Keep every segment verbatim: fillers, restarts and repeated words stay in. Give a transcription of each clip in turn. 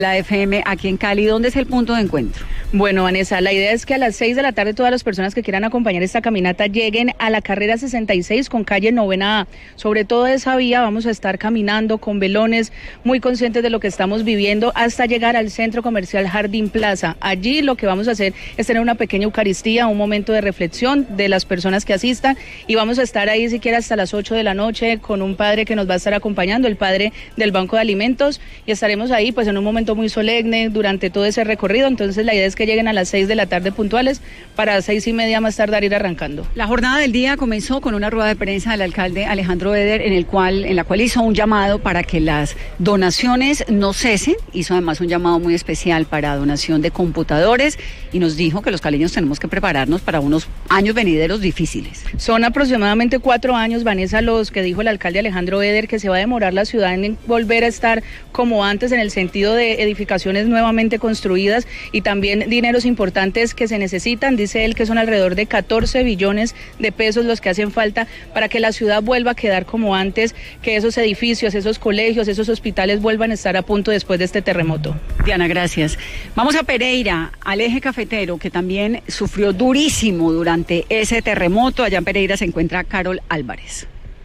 La F M aquí en Cali. ¿Dónde es el punto de encuentro? Bueno, Vanessa, la idea es que a las seis de la tarde todas las personas que quieran acompañar esta caminata lleguen a la carrera sesenta y seis con calle Novena A. Sobre toda esa vía vamos a estar caminando con velones, muy conscientes de lo que estamos viviendo, hasta llegar al centro comercial Jardín Plaza. Allí lo que vamos a hacer es tener una pequeña eucaristía, un momento de reflexión de las personas que asistan, y vamos a estar ahí siquiera hasta las ocho de la noche con un padre que nos va a estar acompañando, el padre del Banco de Alimentos, y estaremos ahí pues en un momento muy solemne durante todo ese recorrido. Entonces la idea es que lleguen a las seis de la tarde puntuales para a seis y media más tardar ir arrancando. La jornada del día comenzó con una rueda de prensa del alcalde Alejandro Eder en el cual, en la cual hizo un llamado para que las donaciones no cesen. Hizo además un llamado muy especial para donación de computadores y nos dijo que los caleños tenemos que prepararnos para unos años venideros difíciles. Son aproximadamente cuatro años, Vanessa, los que dijo el alcalde Alejandro Eder, que se va a demorar la ciudad en volver a estar como antes en el sentido de edificaciones nuevamente construidas y también dineros importantes que se necesitan. Dice él que son alrededor de catorce billones de pesos los que hacen falta para que la ciudad vuelva a quedar como antes, que esos edificios, esos colegios, esos hospitales vuelvan a estar a punto después de este terremoto. Diana, gracias. Vamos a Pereira, al eje cafetero, que también sufrió durísimo durante ese terremoto. Allá en Pereira se encuentra Carol Álvarez.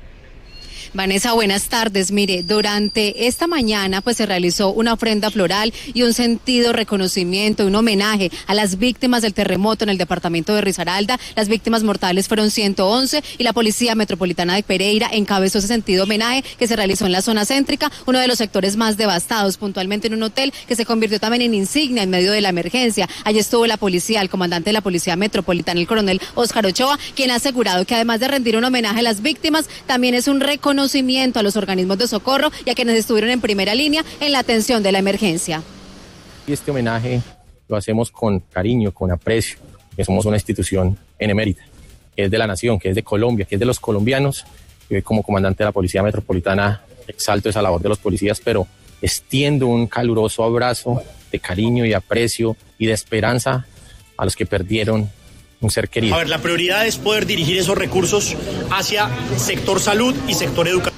Vanessa, buenas tardes. Mire, durante esta mañana pues se realizó una ofrenda floral y un sentido reconocimiento, un homenaje a las víctimas del terremoto en el departamento de Risaralda. Las víctimas mortales fueron ciento once y la Policía Metropolitana de Pereira encabezó ese sentido homenaje que se realizó en la zona céntrica, uno de los sectores más devastados, puntualmente en un hotel que se convirtió también en insignia en medio de la emergencia. Allí estuvo la policía, el comandante de la Policía Metropolitana, el coronel Óscar Ochoa, quien ha asegurado que además de rendir un homenaje a las víctimas, también es un reconocimiento a los organismos de socorro y a quienes estuvieron en primera línea en la atención de la emergencia. Y este homenaje lo hacemos con cariño, con aprecio, que somos una institución benemérita, que es de la nación, que es de Colombia, que es de los colombianos. Yo como comandante de la Policía Metropolitana exalto esa labor de los policías, pero extiendo un caluroso abrazo de cariño y aprecio y de esperanza a los que perdieron un ser querido. A ver, la prioridad es poder dirigir esos recursos hacia sector salud y sector educación.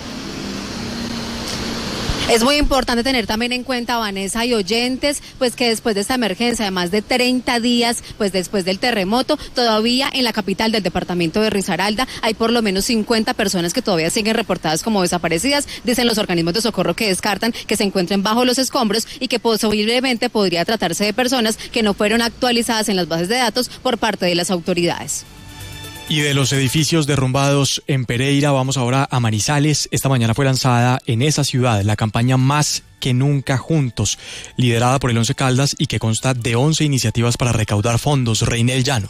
Es muy importante tener también en cuenta, Vanessa y oyentes, pues que después de esta emergencia, además de treinta días, pues después del terremoto, todavía en la capital del departamento de Risaralda hay por lo menos cincuenta personas que todavía siguen reportadas como desaparecidas. Dicen los organismos de socorro que descartan que se encuentren bajo los escombros y que posiblemente podría tratarse de personas que no fueron actualizadas en las bases de datos por parte de las autoridades. Y de los edificios derrumbados en Pereira, vamos ahora a Manizales. Esta mañana fue lanzada en esa ciudad la campaña Más que Nunca Juntos, liderada por el Once Caldas y que consta de once iniciativas para recaudar fondos. Reinel Llano.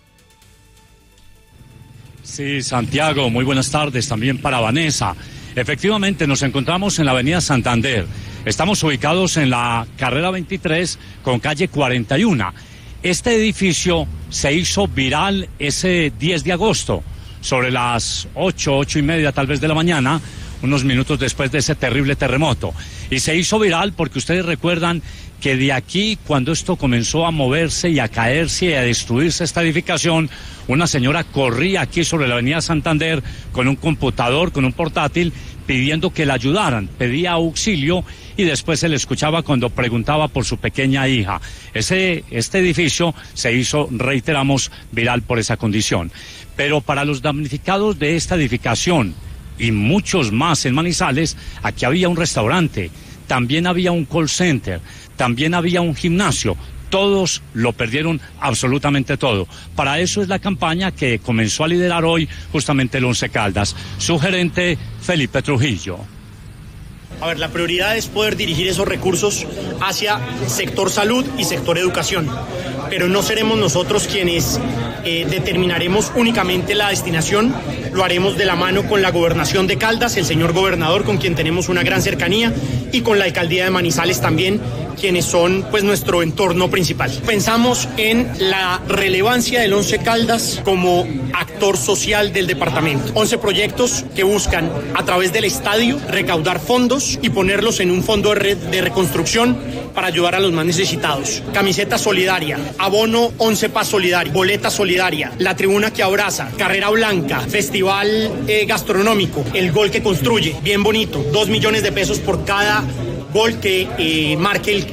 Sí, Santiago, muy buenas tardes también para Vanessa. Efectivamente, nos encontramos en la avenida Santander. Estamos ubicados en la carrera veintitrés con calle cuarenta y uno. Este edificio se hizo viral ese diez de agosto, sobre las ocho, ocho y media tal vez de la mañana, unos minutos después de ese terrible terremoto. Y se hizo viral porque ustedes recuerdan que de aquí, cuando esto comenzó a moverse y a caerse y a destruirse esta edificación, una señora corría aquí sobre la avenida Santander con un computador, con un portátil, pidiendo que la ayudaran, pedía auxilio y después se le escuchaba cuando preguntaba por su pequeña hija. Ese, este edificio se hizo, reiteramos, viral por esa condición. Pero para los damnificados de esta edificación y muchos más en Manizales, aquí había un restaurante, también había un call center, también había un gimnasio. Todos lo perdieron, absolutamente todo. Para eso es la campaña que comenzó a liderar hoy justamente el Once Caldas. Su gerente, Felipe Trujillo. A ver, la prioridad es poder dirigir esos recursos hacia sector salud y sector educación. Pero no seremos nosotros quienes eh, determinaremos únicamente la destinación. Lo haremos de la mano con la gobernación de Caldas, el señor gobernador, con quien tenemos una gran cercanía, y con la alcaldía de Manizales también, quienes son pues nuestro entorno principal. Pensamos en la relevancia del Once Caldas como actor social del departamento. once proyectos que buscan a través del estadio recaudar fondos y ponerlos en un fondo de, red de reconstrucción para ayudar a los más necesitados. Camiseta solidaria, abono once Paz solidario, boleta solidaria, la tribuna que abraza, carrera blanca, festival eh, gastronómico, el gol que construye, bien bonito, dos millones de pesos por cada gol que eh, marque el,